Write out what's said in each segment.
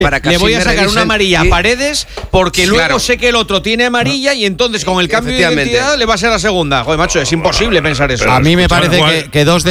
Le voy a sacar una amarilla a Paredes porque luego sé que el otro tiene amarilla y entonces con el cambio de identidad le va a ser la segunda. Joder, macho, es imposible pensar eso. A mí me parece que tres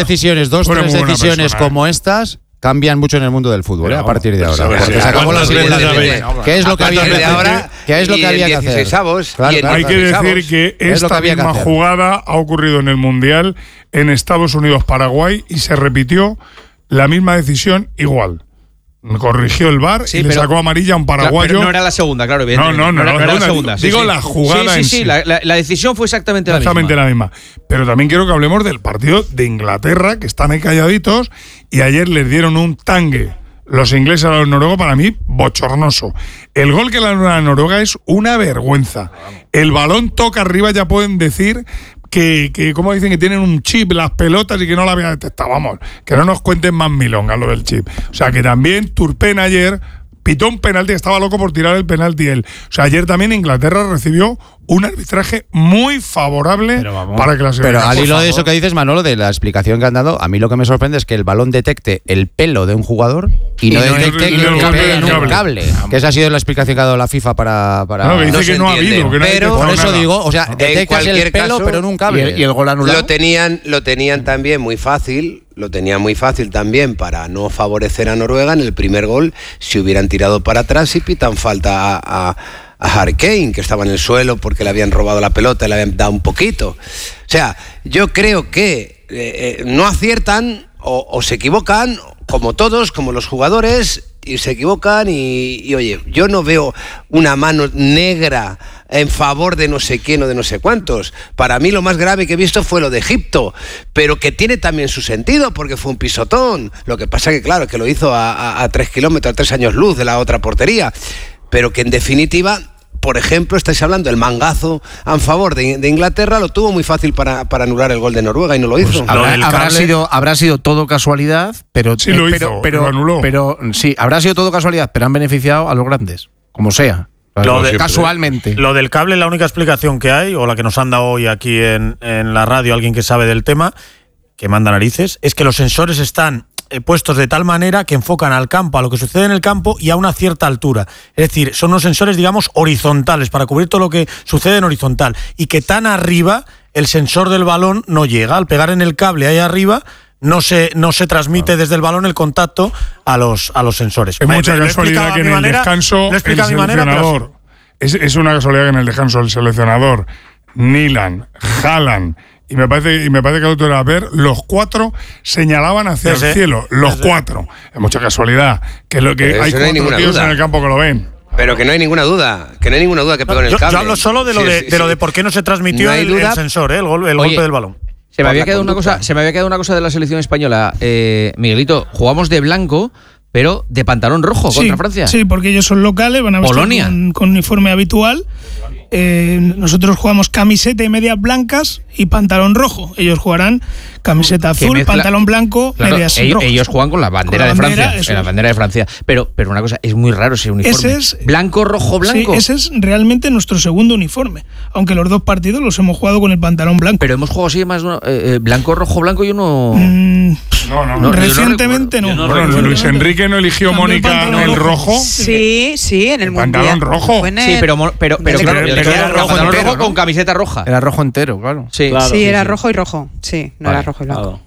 decisiones como estas cambian mucho en el mundo del fútbol, a partir de ahora. Porque se acabó la simulación. ¿Qué es lo que había que hacer? ¿Qué es lo que había que hacer? Hay que decir que esta misma jugada ha ocurrido en el Mundial en Estados Unidos-Paraguay y se repitió la misma decisión igual. Corrigió el VAR y le sacó amarilla a un paraguayo. Pero no era la segunda, claro, evidentemente. No era la segunda. Digo la jugada en sí. La decisión fue exactamente la misma. Pero también quiero que hablemos del partido de Inglaterra, que están ahí calladitos, y ayer les dieron un tangue los ingleses a los noruegos, para mí, bochornoso. El gol que le dan a Noruega es una vergüenza. El balón toca arriba, ya pueden decir que como dicen que tienen un chip las pelotas y que no la habían detectado. Vamos, que no nos cuenten más milongas lo del chip. O sea, que también Turpin ayer pitó un penalti, estaba loco por tirar el penalti él. O sea, ayer también Inglaterra recibió un arbitraje muy favorable para que la selección. Pero al hilo de eso que dices, Manolo, de la explicación que han dado, a mí lo que me sorprende es que el balón detecte el pelo de un jugador y no detecte que pegue en un cable. Que esa ha sido la explicación que ha dado la FIFA para no, que dice que no ha habido. Pero por eso digo, o sea, detectas el pelo caso, pero en un cable. Y el gol anulado. Lo tenían también muy fácil. Lo tenía muy fácil también para no favorecer a Noruega en el primer gol si hubieran tirado para atrás y pitan falta a Harry Kane, que estaba en el suelo porque le habían robado la pelota y le habían dado un poquito. O sea, yo creo que no aciertan o se equivocan, como todos, como los jugadores, y se equivocan y oye, yo no veo una mano negra en favor de no sé quién o de no sé cuántos. Para mí lo más grave que he visto fue lo de Egipto, pero que tiene también su sentido porque fue un pisotón. Lo que pasa que claro, que lo hizo a 3 kilómetros, a 3 años luz de la otra portería, pero que en definitiva, por ejemplo, estáis hablando del mangazo a favor de Inglaterra, lo tuvo muy fácil para anular el gol de Noruega y no lo hizo. Habrá sido todo casualidad, pero sí lo hizo, lo anuló. Pero sí, habrá sido todo casualidad, pero han beneficiado a los grandes, como sea. Casualmente. Lo del cable, la única explicación que hay, o la que nos han dado hoy aquí en la radio, alguien que sabe del tema, que manda narices, es que los sensores están puestos de tal manera que enfocan al campo, a lo que sucede en el campo y a una cierta altura. Es decir, son unos sensores, digamos, horizontales, para cubrir todo lo que sucede en horizontal. Y que tan arriba el sensor del balón no llega. Al pegar en el cable ahí arriba, no se transmite desde el balón el contacto a los sensores. Es mucha casualidad que en el descanso el seleccionador, es una casualidad que en el descanso el seleccionador Nyland, Haaland y me parece que el otro era ver, los 4 señalaban hacia el cielo, los 4. Es mucha casualidad que hay 4 tíos en el campo que lo ven. Pero que no hay ninguna duda, que pegó en el cable. Yo hablo solo de lo de por qué no se transmitió el sensor, el golpe del balón. Se me había quedado una cosa de la selección española. Miguelito, jugamos de blanco, pero de pantalón rojo contra Francia. Sí, porque ellos son locales, van a vestir con uniforme habitual. Nosotros jugamos camiseta y medias blancas y pantalón rojo. Ellos jugarán camiseta azul, pantalón blanco, medias rojas. Ellos juegan con la bandera de Francia. La bandera de Francia. Pero una cosa, es muy raro ese uniforme. Blanco, rojo, blanco. Sí, ese es realmente nuestro segundo uniforme. Aunque los 2 partidos los hemos jugado con el pantalón blanco. Pero hemos jugado así más blanco, rojo, blanco y uno. No, recientemente no. Bueno, Luis Enrique no eligió Mónica el rojo. Sí, en el Mundial. Pantalón rojo. Sí, pero claro, era rojo entero, con camiseta roja. Era rojo entero, claro. Sí, era rojo y rojo. Sí, no era rojo y blanco.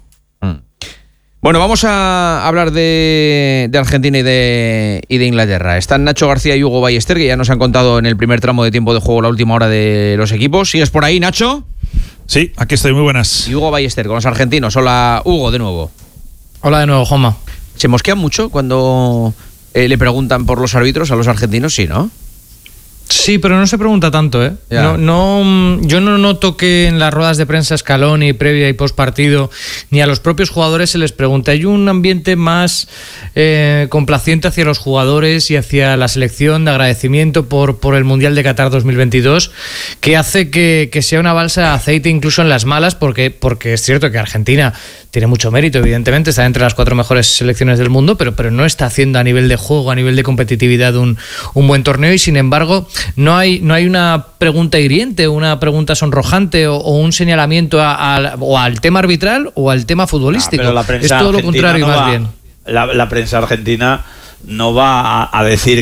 Bueno, vamos a hablar de Argentina y de Inglaterra. Están Nacho García y Hugo Ballester, que ya nos han contado en el primer tramo de tiempo de juego la última hora de los equipos. ¿Sigues por ahí, Nacho? Sí, aquí estoy, muy buenas. Y Hugo Ballester con los argentinos. Hola, Hugo, de nuevo. Hola de nuevo, Juanma. ¿Se mosquean mucho cuando le preguntan por los árbitros a los argentinos? Sí, ¿no? Sí, pero no se pregunta tanto, ¿eh? Yo no noto que en las ruedas de prensa Scaloni, previa y post partido, ni a los propios jugadores se les pregunte. Hay un ambiente más complaciente hacia los jugadores y hacia la selección, de agradecimiento por el Mundial de Qatar 2022, que hace que sea una balsa de aceite incluso en las malas, porque es cierto que Argentina tiene mucho mérito, evidentemente, está entre las 4 mejores selecciones del mundo, pero no está haciendo a nivel de juego, a nivel de competitividad un buen torneo, y sin embargo no hay una pregunta hiriente, una pregunta sonrojante o un señalamiento o al tema arbitral o al tema futbolístico. Pero la prensa es todo lo contrario, más bien. La prensa argentina no va a decir